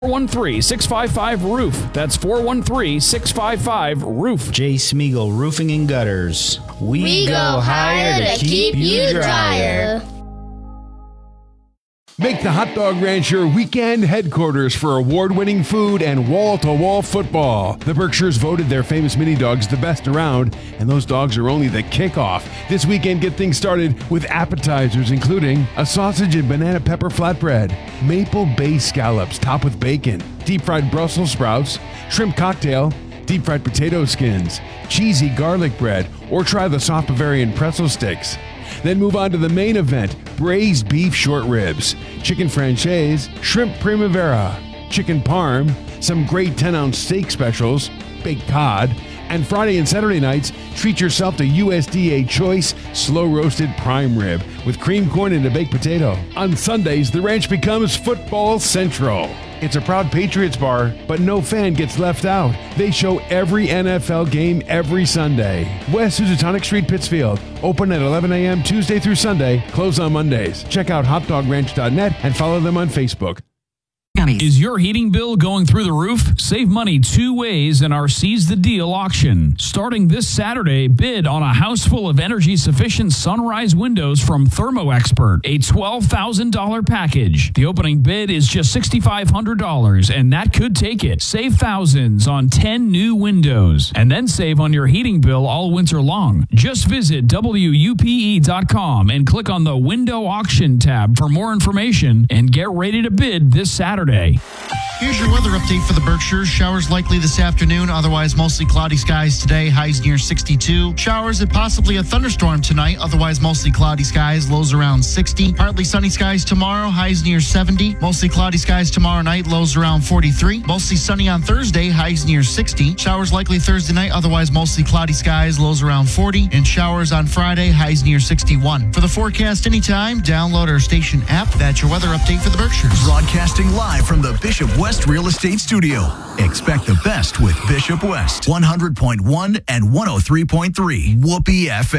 413-655-ROOF. That's 413-655-ROOF. J. Smeagol Roofing and Gutters. We go higher to keep you drier. Make the Hot Dog Ranch your weekend headquarters for award-winning food and wall-to-wall football. The Berkshires voted their famous mini dogs the best around, and those dogs are only the kickoff. This weekend, get things started with appetizers, including a sausage and banana pepper flatbread, maple bay scallops topped with bacon, deep-fried Brussels sprouts, shrimp cocktail, deep-fried potato skins, cheesy garlic bread, or try the soft Bavarian pretzel sticks. Then move on to the main event, braised beef short ribs, chicken franchise, shrimp primavera, chicken parm, some great 10-ounce steak specials, baked cod, and Friday and Saturday nights, treat yourself to USDA Choice slow-roasted prime rib with cream corn and a baked potato. On Sundays, the ranch becomes Football Central. It's a proud Patriots bar, but no fan gets left out. They show every NFL game every Sunday. West Housatonic Street, Pittsfield. Open at 11 a.m. Tuesday through Sunday. Close on Mondays. Check out hotdogranch.net and follow them on Facebook. Is your heating bill going through the roof? Save money two ways in our Seize the Deal auction. Starting this Saturday, bid on a house full of energy-sufficient sunrise windows from ThermoExpert, a $12,000 package. The opening bid is just $6,500, and that could take it. Save thousands on 10 new windows, and then save on your heating bill all winter long. Just visit WUPE.com and click on the Window Auction tab for more information, and get ready to bid this Saturday. Here's your weather update for the Berkshires. Showers likely this afternoon, otherwise mostly cloudy skies today, highs near 62. Showers and possibly a thunderstorm tonight, otherwise mostly cloudy skies, lows around 60. Partly sunny skies tomorrow, highs near 70. Mostly cloudy skies tomorrow night, lows around 43. Mostly sunny on Thursday, highs near 60. Showers likely Thursday night, otherwise mostly cloudy skies, lows around 40. And showers on Friday, highs near 61. For the forecast anytime, download our station app. That's your weather update for the Berkshires. Broadcasting live from the Bishop West Real Estate Studio. Expect the best with Bishop West. 100.1 and 103.3 Whoopee FM.